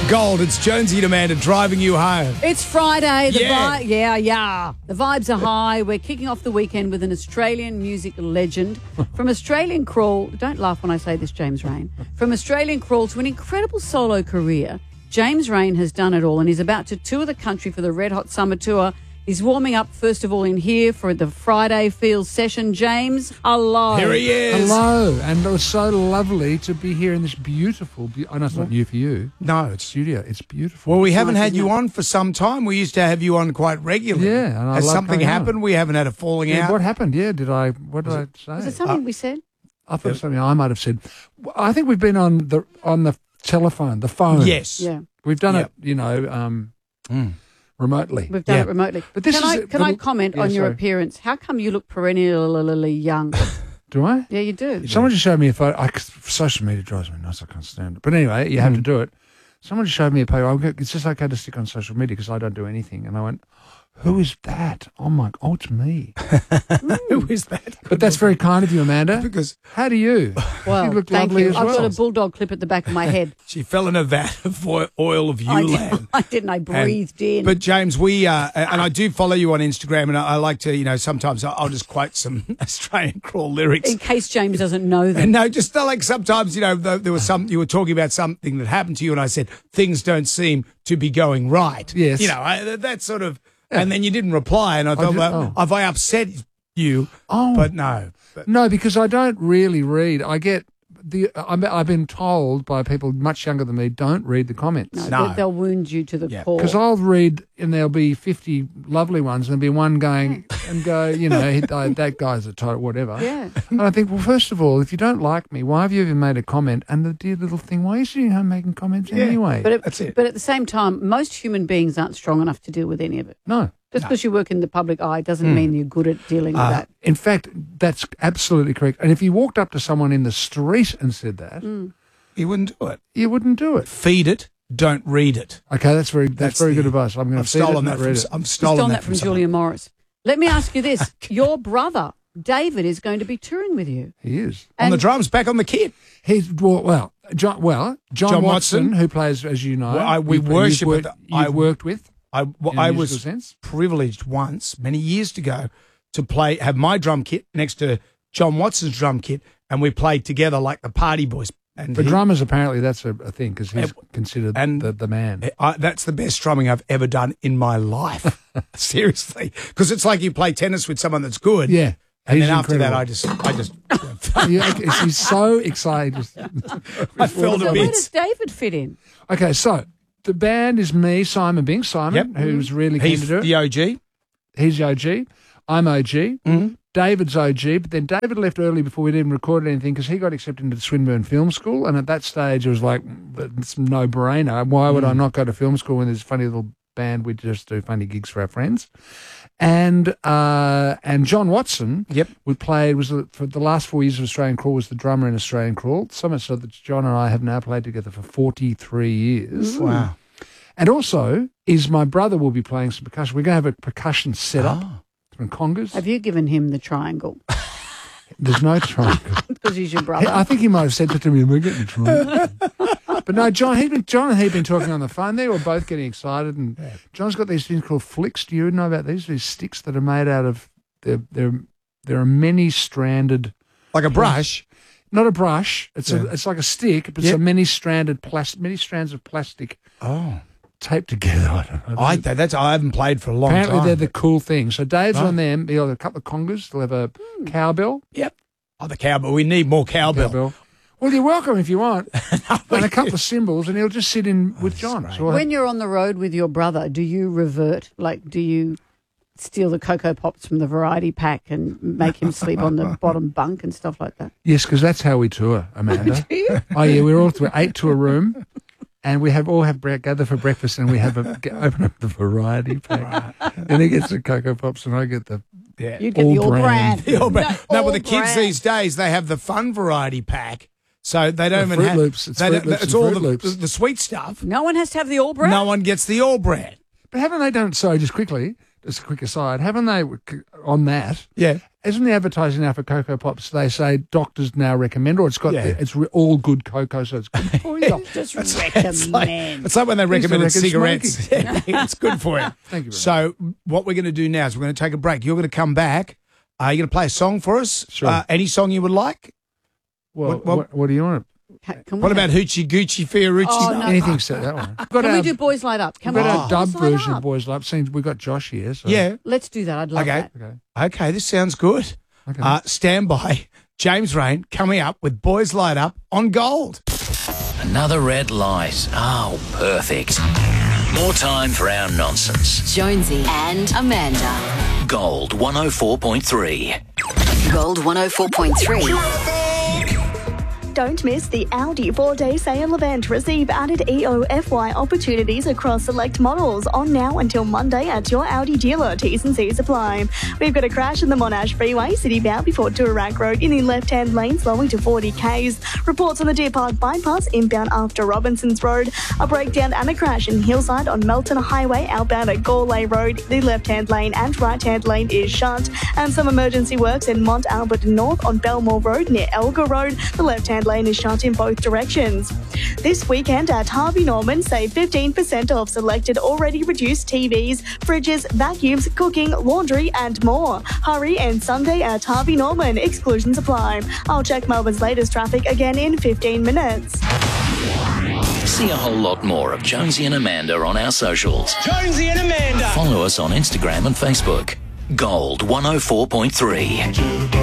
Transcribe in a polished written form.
Gold. It's Jonesy and Amanda driving you home. It's Friday. The Yeah. The vibes are high. We're kicking off the weekend with an Australian music legend. From Australian crawl, don't laugh when I say this, James Rain. From Australian crawl to an incredible solo career, James Rain has done it all and he's about to tour the country for the Red Hot Summer Tour. He's warming up, first of all, in here for the Friday Feels session. James, hello. Here he is. Hello, and it was so lovely to be here in this beautiful, I know it's not new for you. No, it's... Studio, it's beautiful. Well, we haven't nice, had you isn't it? on for some time. We used to have you on quite regularly. Yeah, and I Has love something coming on. happened? We haven't had a falling Yeah, out. what happened? Yeah, what did I say? Was it something we said? I thought it was something I might have said. I think we've been on the telephone, the phone. Yes. Yeah. We've done Yep. it, remotely. We've done Yeah. it remotely. But this Can I comment on your sorry. appearance? How come you look perennially young? Do I? Yeah, you do. Someone just showed me a photo. Social media drives me nuts. I can't stand it. But anyway, you have to do it. Someone just showed me a photo. It's just okay to stick on social media because I don't do anything. And I went, who is that? Oh, it's me. Who is that? But that's very kind of you, Amanda. Because How do you? Well, you look thank lovely you. as I've well. got a bulldog clip at the back of my head. she fell in a vat of oil of I Ulan. didn't. I breathed in. But James, we and I do follow you on Instagram, and I like to, sometimes I'll just quote some Australian crawl lyrics. in case James doesn't know them. And no, just like sometimes, there was you were talking about something that happened to you, and I said things don't seem to be going right. Yes. That sort of, and then you didn't reply, and I thought, have I upset you? Oh. But no. No, because I don't really read. I've been told by people much younger than me, don't read the comments. No. They'll wound you to the core. Because I'll read and there'll be 50 lovely ones and there'll be one going and go, that guy's a total whatever. Yeah. And I think, well, first of all, if you don't like me, why have you even made a comment? And the dear little thing, why are you sitting home making comments anyway? That's it. But at the same time, most human beings aren't strong enough to deal with any of it. No. Just because you work in the public eye doesn't mean you're good at dealing with that. In fact, that's absolutely correct. And if you walked up to someone in the street and said that, You wouldn't do it. you wouldn't do it. Feed it, don't read it. Okay, that's very good advice. I'm going to I've feed it stolen and that not read from. it. I've You stolen stole that that from someone. Julia Morris. Let me ask you this. Your brother, David, is going to be touring with you. He is. On the And- drums, back on the kit. He's John John Watson, Watson. who plays, as you know, Well, we you've worship worked, at the- you've worked with. I in a musical was sense. privileged once, many years ago, to have my drum kit next to John Watson's drum kit, and we played together like the Party Boys. And For drummers, apparently, that's a thing because he's considered and- the man. that's the best drumming I've ever done in my life. Seriously, because it's like you play tennis with someone that's good. Yeah. And He's then after that, incredible. I just He's so excited. I fell to So where bits. does David fit in? Okay, so the band is me, Simon Bing. Simon, Yep. who's really keen He's to do it. the OG. He's the OG. I'm OG. David's OG, but then David left early before we'd even recorded anything because he got accepted into the Swinburne Film School, and at that stage it was like, it's a no-brainer. Why would I not go to film school when there's a funny little band? We just do funny gigs for our friends. And John Watson, for the last 4 years of Australian Crawl, was the drummer in Australian Crawl. So much so that John and I have now played together for 43 years. Wow. And also, my brother will be playing some percussion. We're going to have a percussion set up from congas. Have you given him the triangle? There's no triangle. Because he's your brother. I think he might have said that to me. We're getting the triangle. But no, John and he'd been talking on the phone. They were both getting excited, and John's got these things called flicks. Do you know about these? These sticks that are made out of there are many stranded, Like a brush. not a brush. It's like a stick, but it's a many strands of plastic Oh. taped together. I don't know. I haven't played for a long Apparently time. they're the cool thing. So Dave's on them. He'll have a couple of congas. They'll have a cowbell. Yep. Oh, the cowbell. We need more cowbell. Well, you're welcome if you want. And a couple of cymbals, and he'll just sit in with John. So When you're on the road with your brother, do you revert? Like, do you steal the Cocoa Pops from the variety pack and make him sleep on the bottom bunk and stuff like that? yes, because that's how we tour, Amanda. Oh yeah, we're 8 to a room, and we gather for breakfast, and we open up the variety pack, and he gets the Cocoa Pops, and I get the You get the all brand. The all brand. No, all but the kids brand. these days, they have the fun variety pack. So they don't even Fruit have... Loops. It's they Fruit don't- Loops it's and all Fruit Loops. the sweet stuff. No one has to have the all brand. No one gets the all brand. But haven't they done? Sorry, just quickly. Just a quick aside, haven't they, on that, Yeah. isn't the advertising now for Cocoa Pops, they say doctors now recommend, or it's got all good cocoa, so it's good for you. Just It's recommend. like when they recommended recommend cigarettes. Yeah, it's good for you. Thank you very So what we're going to do now is we're going to take a break. You're going to come back. You're going to play a song for us. Sure. Any song you would like? Well, what- what do you want? Can we What about Hoochie Goochie Fiorucci? Oh, no. Anything set that one. Can we do Boys Light Up? We've got our dub Boys Light version Up? of Boys Love. Seems we've got Josh here. So. Yeah. Let's do that. I'd love Okay. that. Okay. Okay, this sounds good. Okay. Stand by. James Rain coming up with Boys Light Up on Gold. Another red light. Oh, perfect. More time for our nonsense. Jonesy and Amanda. Gold 104.3. Gold 104.3. Don't miss the Audi 4-day sale event. Receive added EOFY opportunities across select models on now until Monday at your Audi dealer. T's and C's apply. We've got a crash in the Monash Freeway, city-bound before Toorak Road in the left-hand lane, slowing to 40 k's. Reports on the Deer Park bypass, inbound after Robinsons Road. A breakdown and a crash in Hillside on Melton Highway, outbound at Gorley Road. The left-hand lane and right-hand lane is shut. And some emergency works in Mont Albert North on Belmore Road near Elgar Road. The left-hand lane is shut in both directions. This weekend at Harvey Norman, save 15% off selected already reduced TVs, fridges, vacuums, cooking, laundry and more. Hurry and Sunday at Harvey Norman. Exclusions apply. I'll check Melbourne's latest traffic again in 15 minutes. See a whole lot more of Jonesy and Amanda on our socials. Jonesy and Amanda. Follow us on Instagram and Facebook. Gold 104.3.